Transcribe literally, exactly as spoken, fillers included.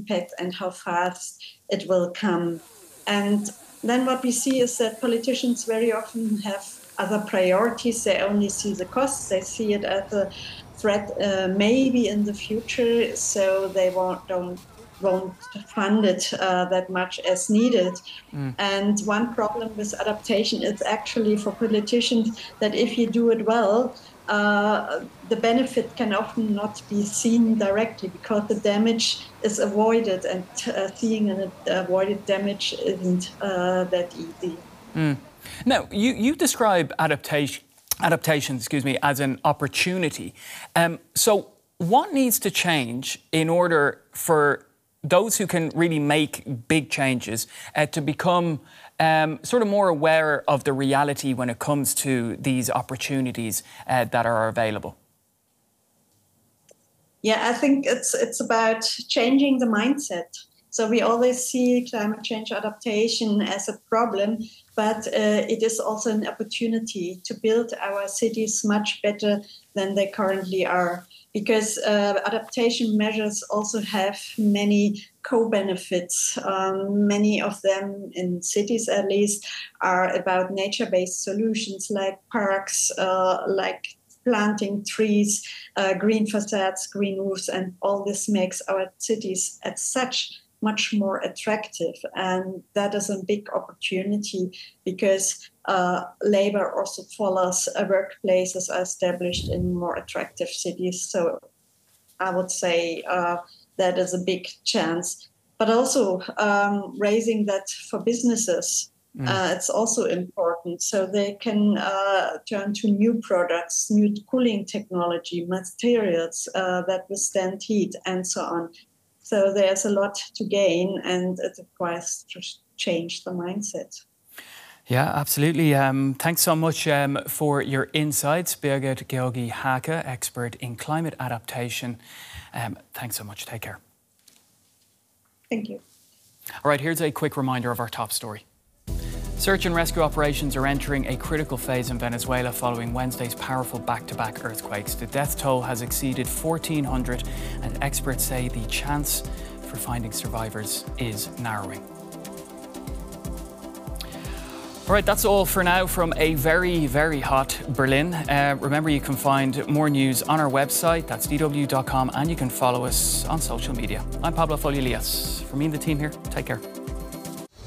impact and how fast it will come. And then what we see is that politicians very often have other priorities. They only see the costs. They see it as a threat uh, maybe in the future, so they won't, don't, won't fund it uh, that much as needed. Mm. And one problem with adaptation is actually for politicians that if you do it well, uh, the benefit can often not be seen directly because the damage is avoided, and uh, seeing an avoided damage isn't uh, that easy. Mm. Now, you, you describe adaptation, adaptation, excuse me, as an opportunity. Um, so what needs to change in order for those who can really make big changes uh, to become um, sort of more aware of the reality when it comes to these opportunities uh, that are available? Yeah, I think it's it's about changing the mindset. So we always see climate change adaptation as a problem, but uh, it is also an opportunity to build our cities much better than they currently are. Because uh, adaptation measures also have many co-benefits. Um, many of them, in cities at least, are about nature-based solutions like parks, uh, like planting trees, uh, green facades, green roofs, and all this makes our cities as such much more attractive. And that is a big opportunity because uh, labor also follows uh, workplaces are established in more attractive cities. So I would say uh, that is a big chance. But also um, raising that for businesses, mm. uh, it's also important. So they can uh, turn to new products, new cooling technology, materials uh, that withstand heat and so on. So there's a lot to gain, and it requires to change the mindset. Yeah, absolutely. Um, thanks so much um, for your insights, Birgit Georgi-Hake, expert in climate adaptation. Um, thanks so much. Take care. Thank you. All right, here's a quick reminder of our top story. Search and rescue operations are entering a critical phase in Venezuela following Wednesday's powerful back-to-back earthquakes. The death toll has exceeded fourteen hundred, and experts say the chance for finding survivors is narrowing. All right, that's all for now from a very, very hot Berlin. Uh, remember, you can find more news on our website, that's d w dot com, and you can follow us on social media. I'm Pablo Follielias. From me and the team here, take care.